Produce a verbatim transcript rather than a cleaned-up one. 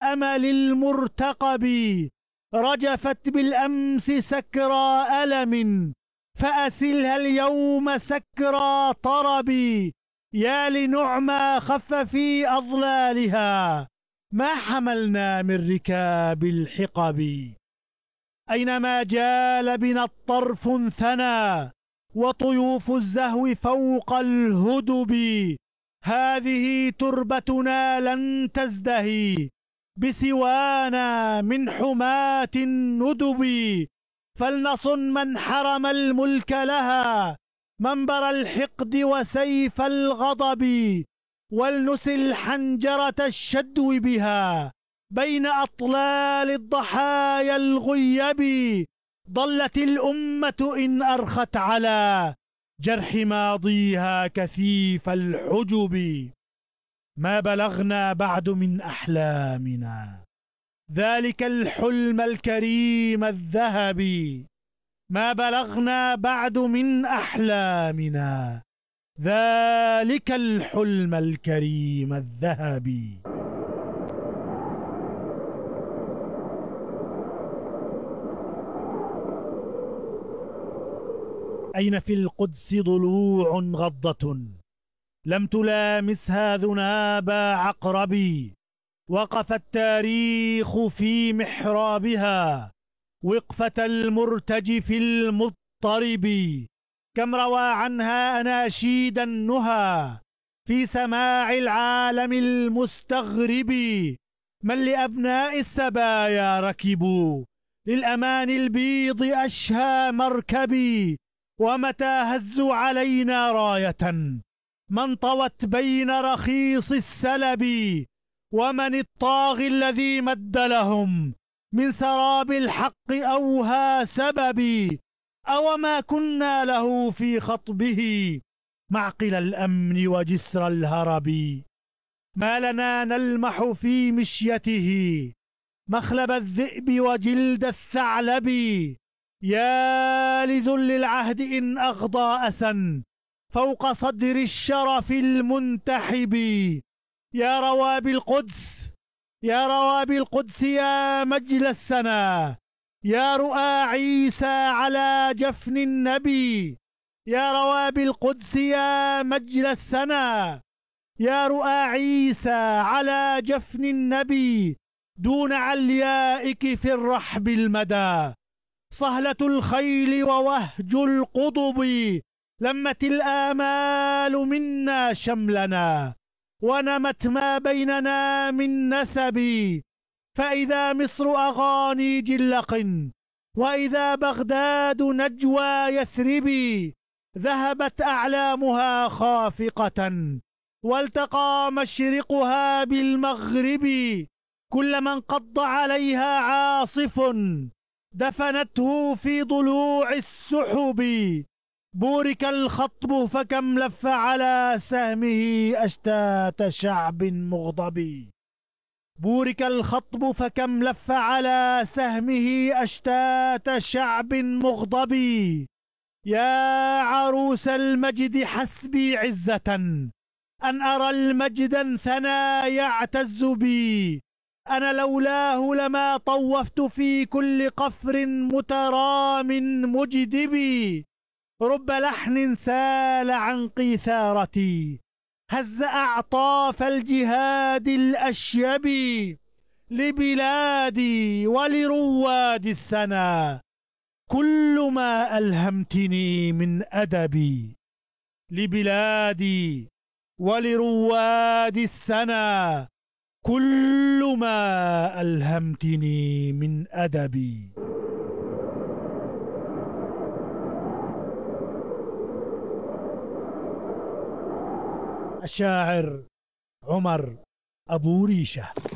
الأمل المرتقب، رجفت بالأمس سكرى ألم، فأسلها اليوم سكرى طرب. يا لنعمى خف في أظلالها، ما حملنا من ركاب الحقب. أينما جال بنا الطرف ثنى، وطيوف الزهو فوق الهدب. هذه تربتنا لن تزدهي بسوانا من حماة الندب. فلنصن من حرم الملك لها منبر الحقد وسيف الغضب، ولنسل حنجرة الشدو بها بين أطلال الضحايا الغيب. ضلت الأمة إن أرخت على جرح ماضيها كثيف الحجب. ما بلغنا بعد من أحلامنا ذلك الحلم الكريم الذهبي. ما بلغنا بعد من أحلامنا ذلك الحلم الكريم الذهبي. أين في القدس ضلوع غضة لم تلامسها ذناب عقرب. وقف التاريخ في محرابها وقفة المرتجف المضطرب. كم روى عنها أناشيد النهى في سماع العالم المستغرب. من لأبناء السبايا ركبوا للأمان البيض أشهى مركبي. ومتى هزوا علينا راية من طوت بين رخيص السلب. ومن الطاغي الذي مد لهم من سراب الحق أوهى سببي. أو ما كنا له في خطبه معقل الأمن وجسر الهرب. ما لنا نلمح في مشيته مخلب الذئب وجلد الثعلب. يا لذل العهد إن أغضى أسا فوق صدر الشرف المنتحب. يا روابي القدس يا روابي القدس يا مجل السنا، يا رؤى عيسى على جفن النبي. يا روابي القدس يا مجل السنا، يا رؤى عيسى على جفن النبي. دون عليائك في الرحب المدى صهلة الخيل ووهج القضب. لمت الآمال منا شملنا ونمت ما بيننا من نسب. فإذا مصر أغاني جلق وإذا بغداد نجوى يثرب. ذهبت أعلامها خافقة والتقى مشرقها بالمغرب. كل من قض عليها عاصف دفنته في ضلوع السحب. بورك الخطب فكم لف على سهمه أشتات شعب مغضب. بورك الخطب فكم لف على سهمه أشتات شعب مغضب. يا عروس المجد حسبي عزة أن أرى المجد ثنا يعتز بي. أنا لولاه لما طوفت في كل قفر مترام مجدبي. رب لحن سال عن قيثارتي هز أعطاف الجهاد الأشيب. لبلادي ولرواد السنا كل ما ألهمتني من أدبي. لبلادي ولرواد السنا كل ما ألهمتني من أدبي. الشاعر عمر أبو ريشة.